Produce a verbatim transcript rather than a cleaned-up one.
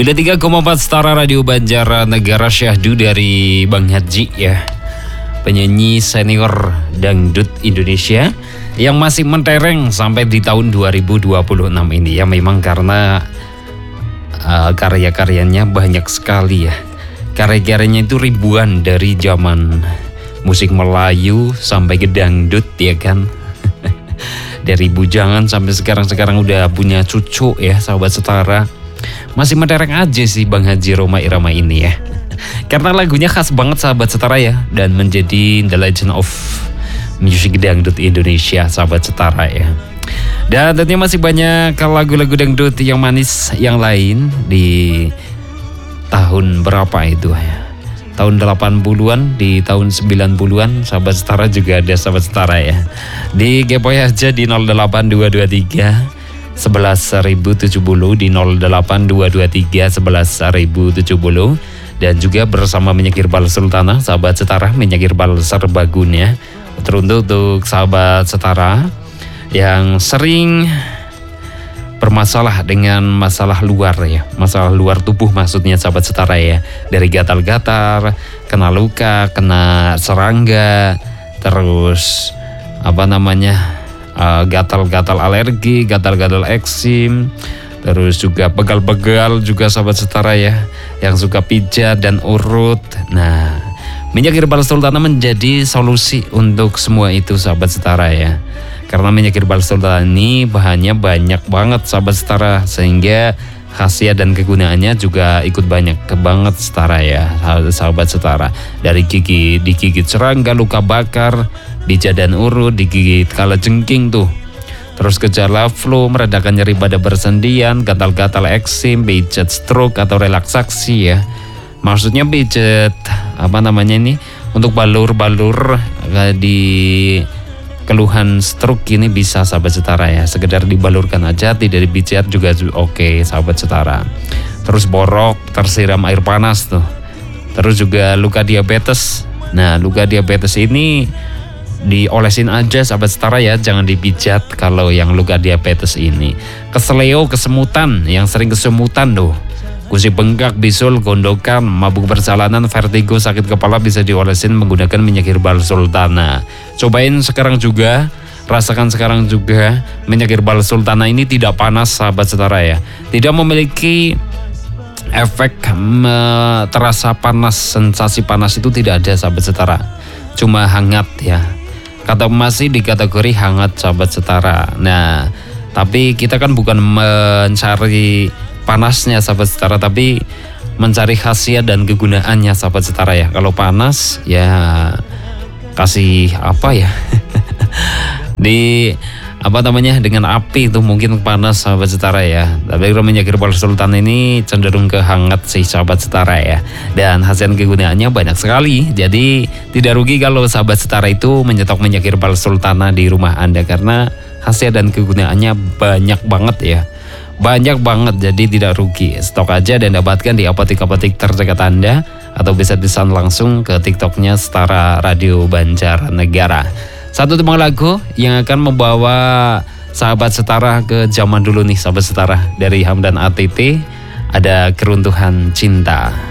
sembilan puluh tiga koma empat Setara Radio Banjarnegara, syahdu dari Bang Haji ya. Penyanyi senior dangdut Indonesia yang masih mentereng sampai di tahun dua ribu dua puluh enam ini ya. Memang karena uh, karya-karyanya banyak sekali ya. Karya-karyanya itu ribuan, dari zaman musik Melayu sampai ke dangdut ya kan. Dari bujangan sampai sekarang-sekarang udah punya cucu ya, sahabat Setara. Masih mentereng aja sih Bang Haji Rhoma Irama ini ya. Karena lagunya khas banget sahabat Setara ya, dan menjadi the legend of music dangdut Indonesia sahabat Setara ya. Dan tentunya masih banyak lagu-lagu dangdut yang manis yang lain di tahun berapa itu ya, tahun delapan puluhan, di tahun sembilan puluhan sahabat Setara juga ada sahabat Setara ya. Di kepoy aja di nol delapan dua dua tiga sebelas seribu tujuh puluh, di nol delapan dua dua tiga sebelas seribu tujuh puluh. Dan juga bersama Minyak Herbal Sultana sahabat Setara, Minyak Herbal Serbaguna. Teruntuk untuk sahabat Setara yang sering bermasalah dengan masalah luar ya, masalah luar tubuh maksudnya sahabat Setara ya, dari gatal-gatal, kena luka, kena serangga, terus apa namanya uh, gatal-gatal alergi, gatal-gatal eksim, terus juga pegal-pegal juga sahabat Setara ya, yang suka pijat dan urut. Nah, Minyak Herbal Sultana menjadi solusi untuk semua itu sahabat Setara ya. Karena Minyak Herbal Sultana ini bahannya banyak banget sahabat Setara, sehingga khasiat dan kegunaannya juga ikut banyak ke banget Setara ya sahabat Setara. Dari gigi, digigit serangga, luka bakar, pijat dan urut, digigit kalajengking tuh. Terus gejala flu, meredakan nyeri pada bersendian, gatal-gatal eksim, pijat stroke atau relaksasi ya. Maksudnya pijat apa namanya ini untuk balur-balur di keluhan stroke ini bisa sahabat Setara ya, sekedar dibalurkan aja, tidak dipijat juga oke sahabat Setara. Terus borok, tersiram air panas tuh. Terus juga luka diabetes. Nah, luka diabetes ini diolesin aja sahabat Setara ya, jangan dipijat kalau yang luka diabetes ini. Keseleo, kesemutan, yang sering kesemutan tuh, gusi bengkak, bisul, gondokan, mabuk perjalanan, vertigo, sakit kepala bisa diolesin menggunakan Minyak Herbal Sultana. Cobain sekarang juga, rasakan sekarang juga. Minyak Herbal Sultana ini tidak panas sahabat Setara ya, tidak memiliki efek me, terasa panas, sensasi panas itu tidak ada sahabat Setara, cuma hangat ya. Kata masih di kategori hangat sahabat Setara. Nah, tapi kita kan bukan mencari panasnya sahabat Setara, tapi mencari khasiat dan kegunaannya sahabat Setara ya. Kalau panas ya kasih apa ya di apa namanya dengan api itu mungkin panas sahabat Setara ya. Tapi kalau Minyak Herbal Sultan ini cenderung ke hangat sih sahabat Setara ya. Dan hasil kegunaannya banyak sekali. Jadi tidak rugi kalau sahabat Setara itu menyetok Minyak Herbal Sultana di rumah Anda, karena hasil dan kegunaannya banyak banget ya. Banyak banget, jadi tidak rugi. Stok aja dan dapatkan di apotek-apotek terdekat Anda, atau bisa pesan langsung ke TikToknya Setara Radio Banjarnegara. Satu tembang lagu yang akan membawa sahabat Setara ke zaman dulu nih sahabat Setara, dari Hamdan A T T, ada Keruntuhan Cinta.